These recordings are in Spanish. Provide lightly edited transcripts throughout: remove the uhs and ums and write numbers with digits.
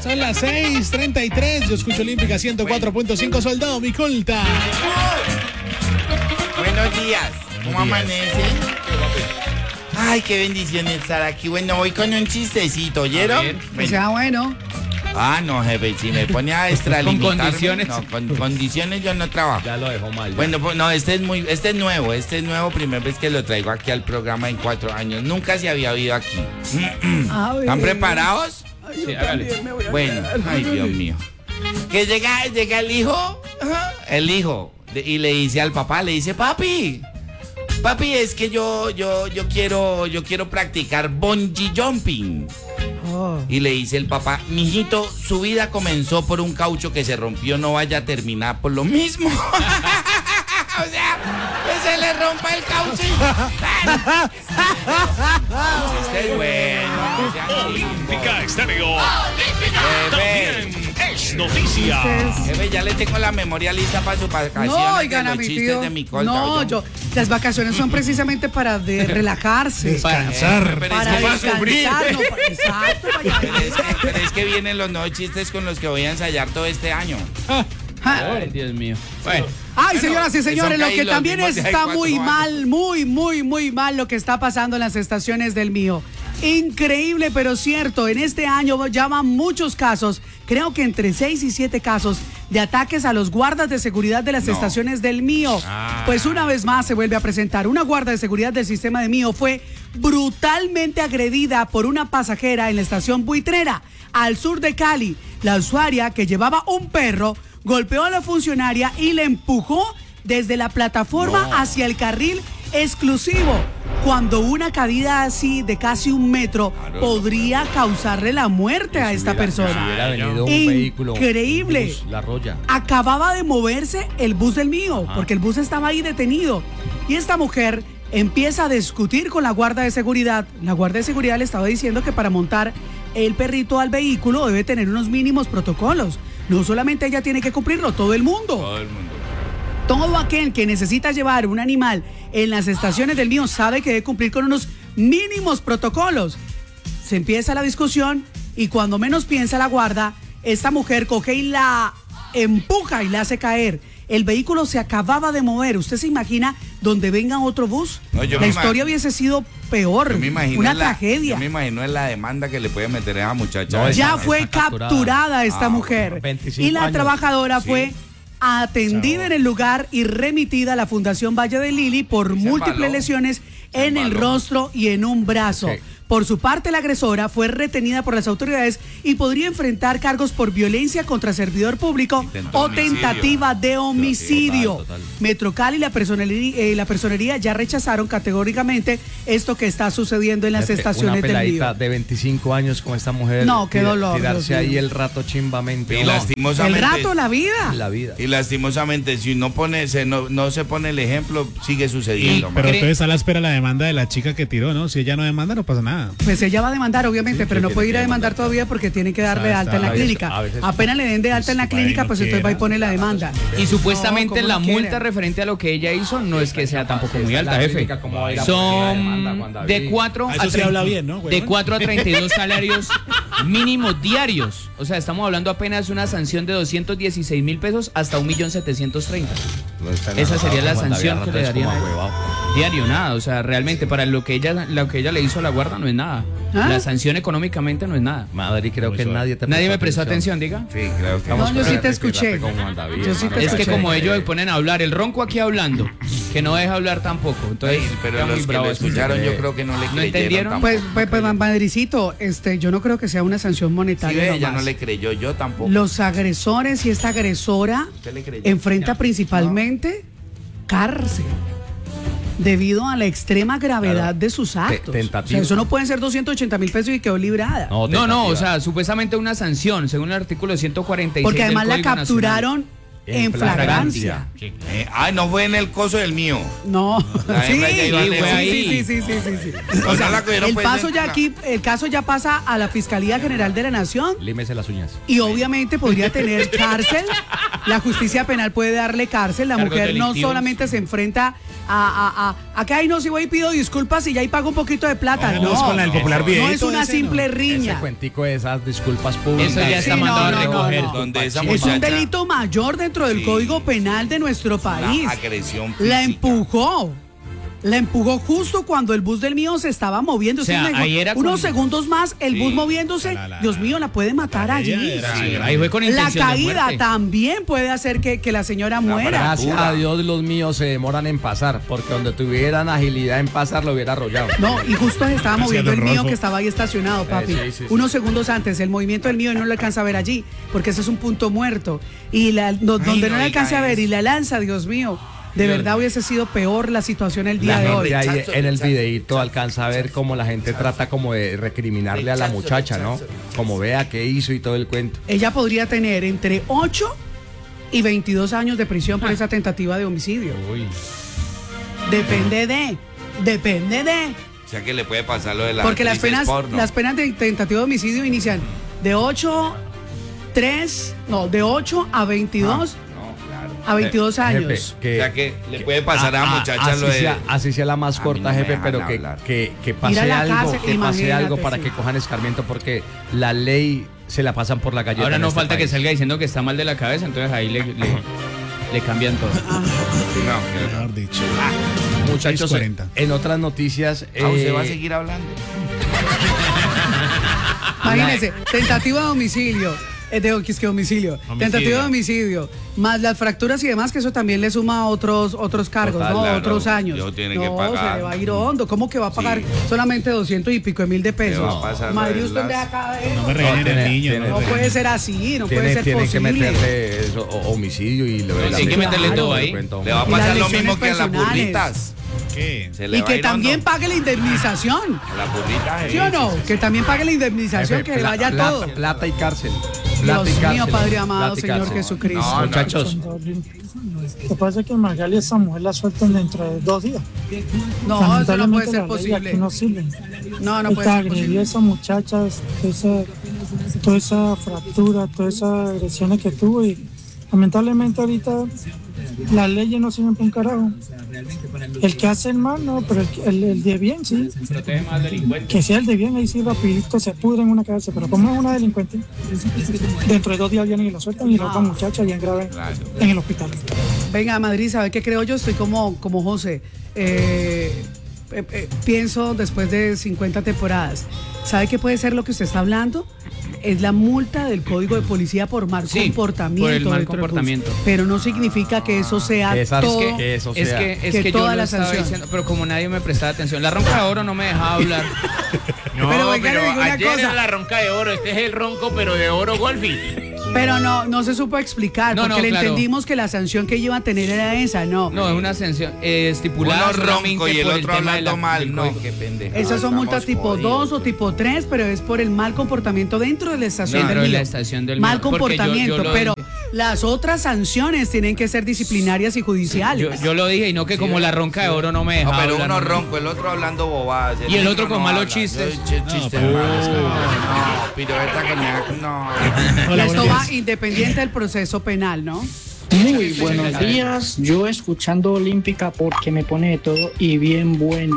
Son las 6:33. Yo escucho Olímpica 104.5. Soldado, mi colta. Buenos días. ¿Cómo amanece? Ay, qué bendición estar aquí. Bueno, voy con un chistecito, ¿oyeron? Que sea bueno. Ah, no, jefe, si me pone a extralimitarme. Con condiciones. No, con condiciones yo no trabajo. Ya lo dejó mal. Ya. Bueno, pues no, este es nuevo, primera vez que lo traigo aquí al programa en 4 años. Nunca se había oído aquí. ¿Están preparados? Sí, hágale. Bueno, ay, Dios mío. Que llega el hijo, y le dice al papá, le dice, papi, es que yo quiero practicar bungee jumping. Y le dice el papá, mijito, su vida comenzó por un caucho que se rompió, no vaya a terminar por lo mismo. O sea, que se le rompa el caucho. Este es bueno. Olímpica Estéreo. Jefe, Es noticia. jefe, ya le tengo la memoria lista para su vacaciones. No, oigan de a los mi chistes tío. de mi colta, No, ¿oyó? las vacaciones son precisamente para relajarse. Descansar. Pero es Para que va a sufrir. descansar, no, exacto. Pero es que vienen los nuevos chistes con los que voy a ensayar todo este año. Ay, Dios mío. Bueno, Ay, señoras y señores, son lo ahí que los también mismos de hace está 4 muy años. mal, muy mal lo que está pasando en las estaciones del mío. Increíble, pero cierto, en este año llaman muchos casos, creo que entre 6 y 7 casos de ataques a los guardas de seguridad de las estaciones del mío. Pues una vez más se vuelve a presentar. Una guarda de seguridad del sistema de mío fue brutalmente agredida por una pasajera en la estación Buitrera, al sur de Cali. La usuaria, que llevaba un perro, golpeó a la funcionaria y le empujó desde la plataforma hacia el carril exclusivo, cuando una caída así de casi 1 metro podría causarle la muerte a esta persona. hubiera venido un vehículo. Increíble. Un bus, la Roya. Acababa de moverse el bus del mío, porque el bus estaba ahí detenido. Y esta mujer empieza a discutir con la guardia de seguridad. La guardia de seguridad le estaba diciendo que para montar el perrito al vehículo debe tener unos mínimos protocolos. No solamente ella tiene que cumplirlo, todo el mundo. Todo el mundo. Todo aquel que necesita llevar un animal en las estaciones del mío sabe que debe cumplir con unos mínimos protocolos. Se empieza la discusión y cuando menos piensa la guarda, esta mujer coge y la empuja y la hace caer. El vehículo se acababa de mover. ¿Usted se imagina donde venga otro bus? No, yo la me historia hubiese sido peor, Yo me imagino una en la- tragedia. Yo me imagino en la demanda que le puede meter a esa muchacha. No, Ya Está fue capturada. capturada esta Ah, mujer. bueno, 25 Y la años. trabajadora Sí. fue atendida en el lugar y remitida a la Fundación Valle de Lili por Se múltiples embaló. lesiones Se en el embaló. rostro y en un brazo. Sí. Por su parte, la agresora fue retenida por las autoridades y podría enfrentar cargos por violencia contra servidor público Intento o homicidio. tentativa de homicidio. Total. Metrocal y la personería ya rechazaron categóricamente esto que está sucediendo en las estaciones Una del peladita Lío. de 25 años con esta mujer. No, qué dolor, Tirarse Dios ahí mío. el rato chimbamente. Y No, El lastimosamente. rato, la vida. la vida. Y lastimosamente, si no se pone el ejemplo, sigue sucediendo. Pero man. entonces está a la espera la demanda de la chica que tiró, ¿no? Si ella no demanda, no pasa nada. Pues ella va a demandar, obviamente, Sí, pero no tiene puede ir que a demandar demandar, todavía porque tiene que darle Está- alta en la a veces- clínica. a veces- Apenas le den de alta en la Pues, clínica, no pues entonces va y quiera. pone la demanda. Y supuestamente No, la ¿cómo no multa quiere? referente a lo que ella hizo no es que sea tampoco muy alta, La jefe. clínica, ¿cómo va a ir a poner la demanda, Juan Son David? de 4 Eso a sí 30 habla bien, ¿no, de huevón? 4 a 32 salarios mínimos diarios. O sea, estamos hablando apenas de una sanción de 216.000 pesos hasta 1.730.000. Esa sería la sanción que le darían a él. Diario, nada. O sea, realmente para lo que ella le hizo a la guarda no es nada. ¿Ah? La sanción económicamente no es nada. Madre, creo Muy que suave. Nadie me prestó atención, diga. Sí, creo que No, yo sí te Respirate escuché. con Juan David, Yo sí te hermano. Es que escuché. como ellos me ponen a hablar, el ronco aquí hablando, que no deja hablar tampoco. Entonces, Ay, pero queda muy los que bravo lo eso. escucharon yo creo que no le ¿No creyeron entendieron? tampoco. Pues, Madricito, yo no creo que sea una sanción Sí, monetaria. ve, ella nomás. no le creyó, yo tampoco. Los agresores y esta agresora ¿Usted le creyó? enfrenta principalmente cárcel debido a la extrema gravedad Claro. de sus actos. tentativa. O sea, eso no pueden ser 280.000 pesos y quedó librada. No, o tentativa. sea, supuestamente una sanción, según el artículo 146 Porque del además la Código capturaron en flagrancia. No fue en el coso del mío. No, La sí, hembra ya iba sí, lejos. sí. O sea, la cogieron, El pues, paso en- ya aquí, el caso ya pasa a la Fiscalía General de la Nación Límese las uñas. y obviamente podría tener cárcel. La justicia penal puede darle cárcel. La Cargos mujer no delictivos. solamente se enfrenta acá y no, si voy y pido disculpas y ya ahí pago un poquito de plata. No, es con la del popular no viejito es una ese, simple no. riña. Ese cuentico de esas disculpas públicas. Eso ya está Sí, mandado no, a recoger. Donde esa Es muchacha, un delito mayor dentro del Sí. Código Penal de nuestro país. una agresión física. La empujó justo cuando el bus del mío se estaba moviendo. O sea, Usted me dijo, ahí era unos con- segundos más, el Sí. bus moviéndose. Dios mío, la puede matar allí. Sí, ahí fue con La intención de caída muerte. también puede hacer que la señora muera. Gracias a Dios los míos se demoran en pasar, porque donde tuvieran agilidad en pasar lo hubiera arrollado. No, y justo se estaba moviendo el don mío Rolfo. que estaba ahí estacionado, papi. Sí, sí, sí. Unos segundos antes, el movimiento del mío no lo alcanza a ver allí, porque ese es un punto muerto. Y donde no no le alcanza diga a ver y eso. la lanza, Dios mío, de verdad hubiese sido peor la situación el día de hoy. Y ahí Rechazo, en el rechazo, videíto alcanza a ver cómo la gente trata como de recriminarle a la Rechazo, muchacha, ¿no? rechazo. Como vea qué hizo y todo el cuento. Ella podría tener entre 8 y 22 años de prisión por esa tentativa de homicidio. Uy. Depende de. O sea que le puede pasar lo de la Porque las actrices penas, porno. las penas de tentativa de homicidio inician de 8 a 22. No, claro. A 22 años. Jefe, O sea que le puede pasar a la muchacha así lo de... así sea la más A mí corta, no me jefe, dejan pero hablar. que pase Ir a la algo, cárcel, que pase imagínate, algo para sí. que cojan escarmiento, porque la ley se la pasan por la galleta. Ahora en no este falta que país. salga diciendo que está mal de la cabeza, entonces ahí le cambian todo. No, que- Mejor dicho. Muchachos, 6:40. en otras noticias. ¿Usted va a seguir hablando? Imagínense, tentativa de homicidio. Es que homicidio. Tentativa de homicidio. Más las fracturas y demás, que eso también le suma otros cargos, Total, ¿no? claro. Otros años. Yo tiene no, que pagar. se le va a ir hondo. ¿Cómo que va a pagar solamente 200 y pico de mil de pesos? va a pasar lo Madre, de usted las- de acá de No eso. me regañen tiene- el niño. tiene- No puede ser así, no puede ser Tiene que posible. meterle eso, homicidio y lo de la Sí, hay que ley. meterle Claro. todo ahí. Le va a Y las pasar lo lesiones mismo que a las personales. burritas. ¿Qué? Se le Y va a que ir también hondo. pague la indemnización. A las burritas. ¿Sí o no? Que también pague la indemnización, Jefe, que le vaya plata, todo. plata y cárcel. Dios Plata y mío, cárcel, Padre amado, plata y Señor cárcel. Jesucristo. No, no. Muchachos, Lo que pasa es que Magali y esa mujer la sueltan dentro de 2 días. No, eso no puede Lamentablemente ser la ley posible. aquí no sirve. No, no El puede que ser agredió posible. a esa muchacha, toda esa fractura, todas esas agresiones que tuvo y lamentablemente ahorita las leyes no sirven para un carajo. El que hace el mal, no, pero el de bien, sí. Que sea el de bien, ahí sí rapidito se pudre en una cárcel, pero como es una delincuente, dentro de 2 días vienen y lo sueltan y la otra muchacha bien grave en el hospital. Venga, Madrid, ¿sabe qué creo yo? Estoy como José. Pienso después de 50 temporadas. ¿Sabe qué puede ser lo que usted está hablando? Es la multa del Código de Policía por mal Sí, comportamiento. por el mal dentro del bus. comportamiento. Pero no significa que eso sea Esa- todo. que eso Es sea. que yo toda lo la estaba sanción. diciendo, pero como nadie me prestaba atención, la ronca de oro no me dejaba hablar. No, Pero venga, le pero digo una ayer cosa. era la ronca de oro, este es el ronco, pero de oro golfi. Pero no se supo explicar, No, porque no, le claro. entendimos que la sanción que iba a tener era esa, no. No, es una sanción estipulada. Uno ronco solamente y el por otro tema de hablando la- mal. del No, código. qué pendejo. Esas son multas Estamos tipo 2 o jodidos. tipo 3, pero es por el mal comportamiento dentro de la estación Dentro del de la mío. estación del Mal mío, porque comportamiento, yo lo pero dije. las otras sanciones tienen que ser disciplinarias y judiciales. Yo lo dije y no que como la ronca de oro no me No, dejaba pero hablar. uno no. ronco, el otro hablando bobadas. Y el otro niño con no malos habla. chistes. Chistes No, malos. pues, No, pirueta que me... No. Hola, Esto buenos va días. independiente del proceso penal, ¿no? Muy buenos días, yo escuchando Olímpica porque me pone de todo y bien bueno.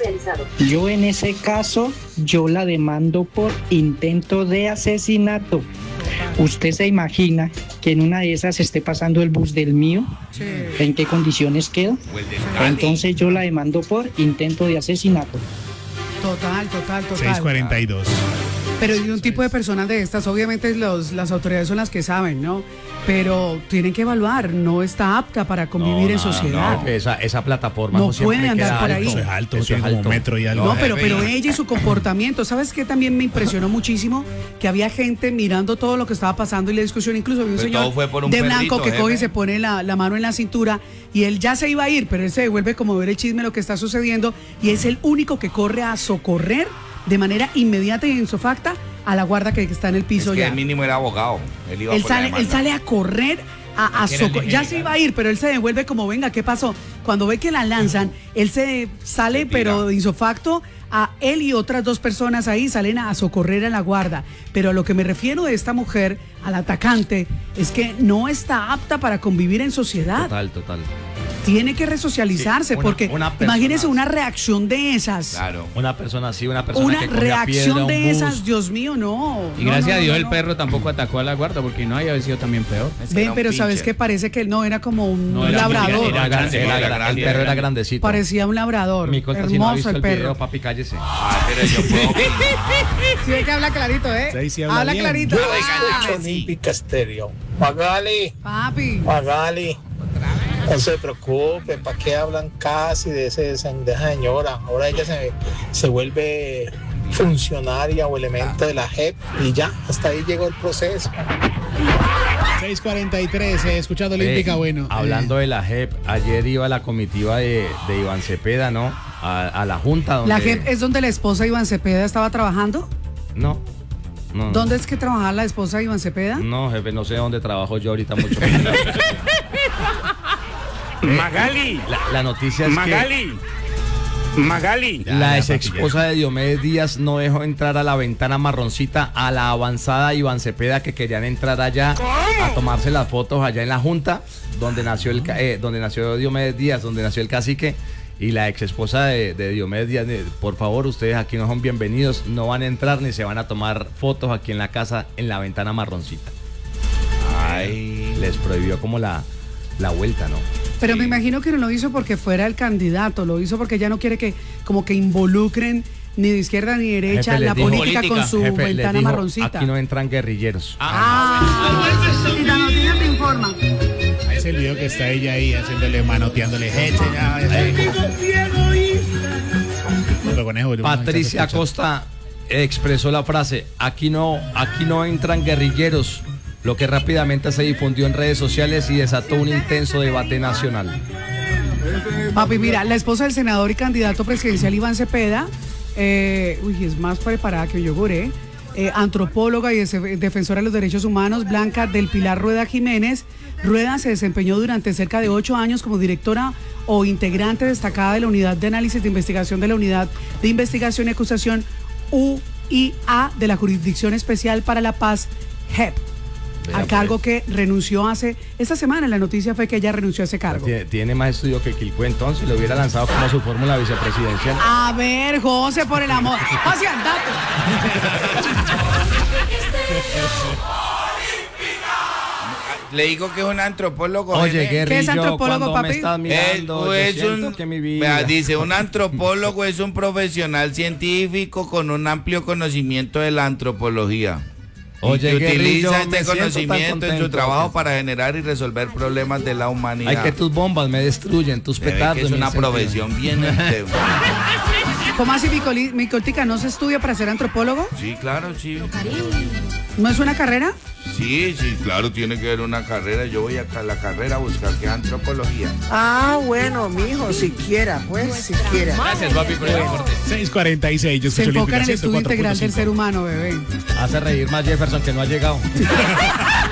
Yo en ese caso, yo la demando por intento de asesinato. ¿Usted se imagina que en una de esas esté pasando el bus del mío? Sí. ¿En qué condiciones queda? O el del Cali. Entonces yo la demando por intento de asesinato. Total. 6:42. Pero hay un tipo de personas de estas, obviamente las autoridades son las que saben, ¿no? Pero tienen que evaluar, no está apta para convivir en sociedad. No, esa plataforma No siempre puede andar queda por ahí. Eso es alto, Eso tiene es como alto. metro y algo. No, pero jefe. ella y su comportamiento. ¿Sabes qué? También me impresionó muchísimo que había gente mirando todo lo que estaba pasando y la discusión. Incluso había un Pero señor todo fue por un de blanco perrito, que coge y jefe. se pone la mano en la cintura y él ya se iba a ir, pero él se devuelve como a ver el chisme de lo que está sucediendo y es el único que corre a socorrer de manera inmediata y insofacta a la guarda que está en el Es piso que ya. el mínimo era abogado. Él iba Él por la sale, demanda. él sale a correr a Que era el socorrer. de Ya se iba a ir, pero él se devuelve como, venga, ¿qué pasó? Cuando ve que la lanzan, él se sale, Se tira. pero de insofacto, a él y otras 2 personas ahí salen a socorrer a la guarda. Pero a lo que me refiero de esta mujer, al atacante, es que no está apta para convivir en sociedad. Total. tiene que resocializarse, Sí, porque una persona- imagínese una reacción de esas. Claro. Una persona así, una persona Una que cogía reacción piedra, un de bus. esas, Dios mío, no. Y No, gracias no, a Dios no, el no. perro tampoco atacó a la guarda, porque no había sido también peor. Es que Ven, era un pero ¿sabes pincher. qué? Parece que no, era como un No, era labrador. muy- Era grande, era era grande, grande, el perro era era grandecito. Parecía un labrador. Mi cosa si no ha Hermoso visto el el perro. video, papi, cállese. Ah, pero yo puedo. Sí, ve que habla clarito, ¿eh? Sí, sí, habla bien. clarito. Regáñame, sí. Olímpica Estéreo. Magali, Papi. Magali. No se preocupe, ¿para qué hablan casi de esa señora? Ahora ella se vuelve funcionaria o elemento de la JEP y ya, hasta ahí llegó el proceso. 6:43, escuchando Olímpica, bueno. Hablando de la JEP, ayer iba la comitiva de Iván Cepeda, ¿no? A la junta donde... ¿La JEP es donde la esposa de Iván Cepeda estaba trabajando? No. No, ¿Dónde es que trabajaba la esposa de Iván Cepeda? No, jefe, no sé dónde trabajo yo ahorita mucho. Magali, La noticia es Magali, Magali. que la ex esposa de Diomedes Díaz no dejó entrar a la ventana marroncita a la avanzada Iván Cepeda, que querían entrar allá a tomarse las fotos allá en la junta donde nació donde nació Diomedes Díaz, donde nació el cacique. Y la ex esposa de Diomedes Díaz, por favor, ustedes aquí no son bienvenidos, no van a entrar ni se van a tomar fotos aquí en la casa, en la ventana marroncita. Ay. Les prohibió como la vuelta, ¿no? Pero me imagino que no lo hizo porque fuera el candidato, lo hizo porque ella no quiere que como que involucren ni de izquierda ni de derecha Jefe, les la dijo- política con su Jefe, les ventana dijo, marroncita. aquí no entran guerrilleros. Y la noticia te informa. Es el video que está ella ahí haciéndole, manoteándole. Patricia Costa expresó la frase, aquí no entran guerrilleros, lo que rápidamente se difundió en redes sociales y desató un intenso debate nacional. Papi, mira, la esposa del senador y candidato presidencial Iván Cepeda, es más preparada que un yogur, antropóloga y defensora de los derechos humanos, Blanca del Pilar Rueda Jiménez. Rueda se desempeñó durante cerca de 8 años como directora o integrante destacada de la Unidad de Análisis de Investigación de la Unidad de Investigación y Acusación UIA de la Jurisdicción Especial para la Paz, JEP. Al cargo que renunció esta semana. La noticia fue que ella renunció a ese cargo. Tiene más estudio que Quilcue, entonces lo hubiera lanzado como su fórmula vicepresidencial. A ver, José, por el amor. José, andate. Le digo que es un antropólogo. Oye, jefe. Guerrillo, ¿Qué es antropólogo, ¿cuándo papi? me estás mirando? Es Yo siento un, que mi vida... vea, dice, un antropólogo es un profesional científico con un amplio conocimiento de la antropología. Oye, y que Guerrillo, utiliza me este siento tan conocimiento en su contento trabajo que- para generar y resolver problemas de la humanidad. Ay, que tus bombas me destruyen, tus Se ve petardos. que es me una incentivan. profesión bien. ¿Cómo así, mi cortica? ¿No se estudia para ser antropólogo? Sí, claro, sí. ¿No es una carrera? Sí, claro, tiene que haber una carrera. Yo voy a la carrera a buscar que es antropología. Ah, bueno, mijo, siquiera, pues, siquiera. Gracias, papi, por el aporte. 6:46, yo Se escucho enfoca en el Olímpica estudio integral del 104.5. ser humano, bebé. Hace reír más Jefferson que no ha llegado.